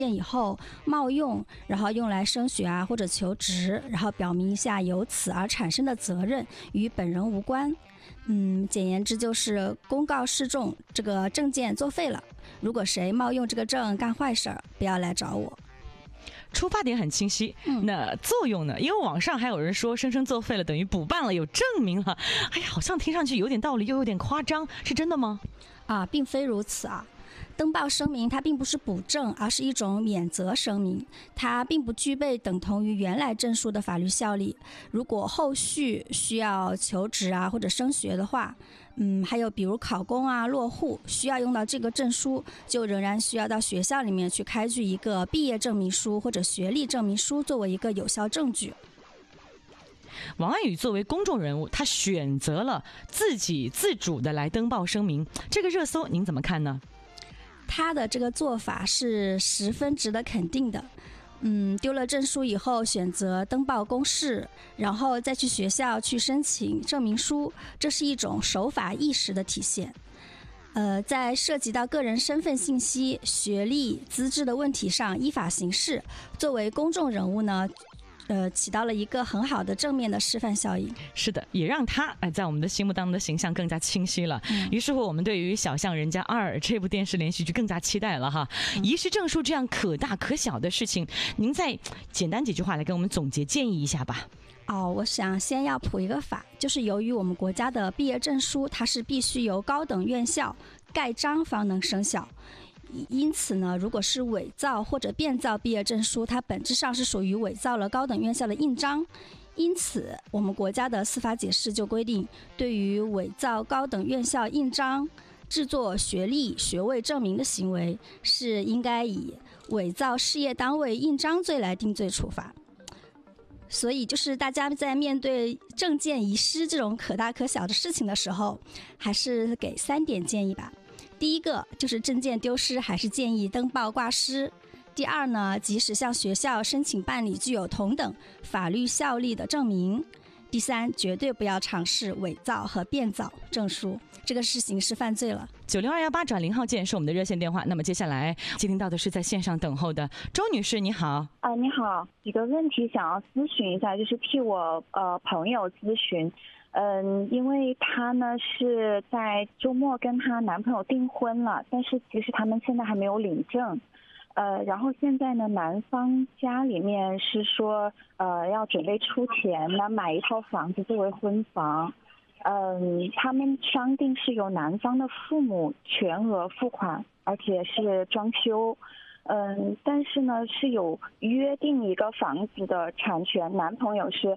以后冒用，然后用来升学啊或者求职，然后表明一下由此而产生的责任与本人无关。简言之就是公告示众，这个证件作废了。如果谁冒用这个证干坏事儿，不要来找我。 出发点很清晰，那作用呢？因为网上还有人说生生作废了等于补办了，有证明了。哎呀，好像听上去有点道理，又有点夸张，是真的吗？ 并非如此啊。登报声明它并不是补证，而是一种免责声明，它并不具备等同于原来证书的法律效力。如果后续需要求职啊或者升学的话，还有比如考公啊落户需要用到这个证书，就仍然需要到学校里面去开具一个毕业证明书或者学历证明书作为一个有效证据。 王安宇作为公众人物，他选择了自己自主的来登报声明，这个热搜您怎么看呢？ 他的这个做法是十分值得肯定的。丢了证书以后选择登报公示，然后再去学校去申请证明书，这是一种守法意识的体现。在涉及到个人身份信息、学历、资质的问题上依法行事，作为公众人物呢，起到了一个很好的正面的示范效应。 是的，也让他在我们的心目当中的形象更加清晰了。于是乎我们对于《小巷人家2》这部电视连续剧更加期待了哈。遗失证书这样可大可小的事情，您再简单几句话来跟我们总结建议一下吧。 我想先要普一个法，就是由于我们国家的毕业证书它是必须由高等院校盖章方能生效，因此呢，如果是伪造或者变造毕业证书，它本质上是属于伪造了高等院校的印章。因此我们国家的司法解释就规定，对于伪造高等院校印章、制作学历学位证明的行为，是应该以伪造事业单位印章罪来定罪处罚。所以就是大家在面对证件遗失这种可大可小的事情的时候，还是给3点建议吧。第一个就是证件丢失，还是建议登报挂失。第二呢，及时向学校申请办理具有同等法律效力的证明。第三，绝对不要尝试伪造和变造证书，这个是刑事犯罪了。 96218-0号键是我们的热线电话。那么接下来接听到的是在线上等候的周女士，你好。 你好，几个问题想要咨询一下，就是替我朋友咨询。因为她呢是在周末跟她男朋友订婚了，但是其实他们现在还没有领证。然后现在呢，男方家里面是说要准备出钱呢买一套房子作为婚房。他们商定是由男方的父母全额付款，而且是装修。但是呢是有约定一个房子的产权，男朋友是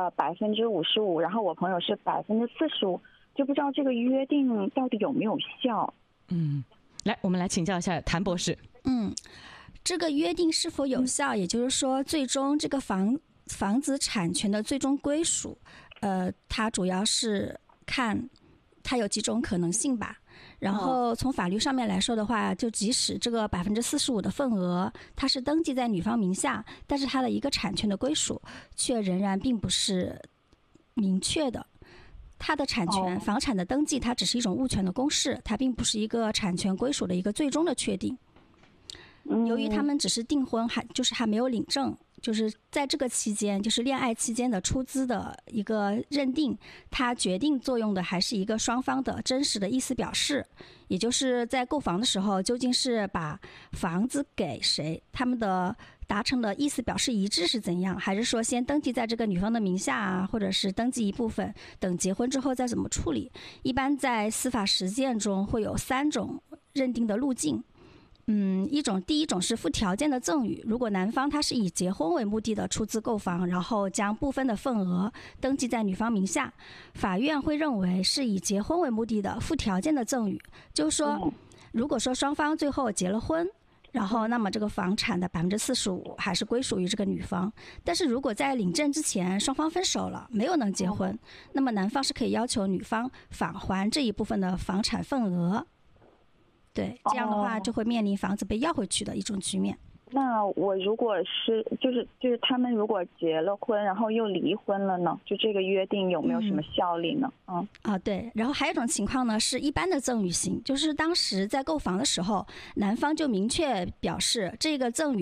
55%，然后我朋友是45%，就不知道这个约定到底有没有效。 来，我们来请教一下谭博士。 这个约定是否有效，也就是说最终这个房子产权的最终归属，它主要是看它有几种可能性吧。然后从法律上面来说的话，就即使这个45%的份额它是登记在女方名下，但是它的一个产权的归属却仍然并不是明确的。它的产权房产的登记它只是一种物权的公示，它并不是一个产权归属的一个最终的确定。由于他们只是订婚，还没有领证，就是在这个期间，就是恋爱期间的出资的一个认定，它决定作用的还是一个双方的真实的意思表示，也就是在购房的时候究竟是把房子给谁，他们的达成的意思表示一致是怎样，还是说先登记在这个女方的名下啊，或者是登记一部分，等结婚之后再怎么处理。一般在司法实践中会有3种认定的路径。第一种是附条件的赠与，如果男方他是以结婚为目的的出资购房，然后将部分的份额登记在女方名下，法院会认为是以结婚为目的的附条件的赠与。就是说，如果说双方最后结了婚，然后那么这个房产的45%还是归属于这个女方，但是如果在领证之前双方分手了，没有能结婚，那么男方是可以要求女方返还这一部分的房产份额。对，这样的话就会面临房子被要回去的一种局面。 那我如果是就是他们如果结了婚然后又离婚了呢，就这个约定有没有什么效力呢？ 对，然后还有一种情况呢是一般的赠与型，就是当时在购房的时候，男方就明确表示这个赠与